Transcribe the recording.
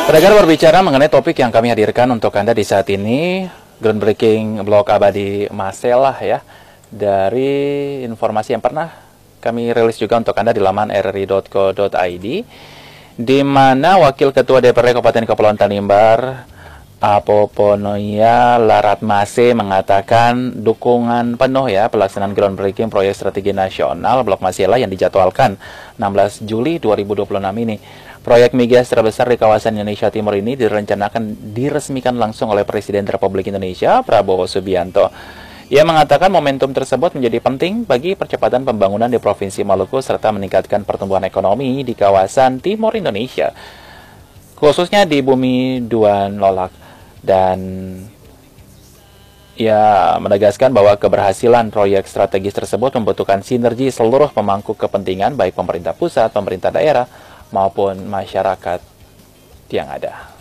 Pendengar, berbicara mengenai topik yang kami hadirkan untuk Anda di saat ini, groundbreaking blok abadi Maselah ya, dari informasi yang pernah kami rilis juga untuk Anda di laman rri.co.id, di mana Wakil Ketua DPRD Kabupaten Kepulauan Tanimbar, Apoponoia Laratmase, mengatakan dukungan penuh ya pelaksanaan groundbreaking proyek strategi nasional Blok Maselah yang dijadwalkan 16 Juli 2026 ini. Proyek migas terbesar di kawasan Indonesia Timur ini direncanakan diresmikan langsung oleh Presiden Republik Indonesia, Prabowo Subianto. Ia mengatakan momentum tersebut menjadi penting bagi percepatan pembangunan di Provinsi Maluku serta meningkatkan pertumbuhan ekonomi di kawasan Timur Indonesia, khususnya di Bumi Duan Lolak. Dan ia menegaskan bahwa keberhasilan proyek strategis tersebut membutuhkan sinergi seluruh pemangku kepentingan baik pemerintah pusat, pemerintah daerah, maupun masyarakat yang ada.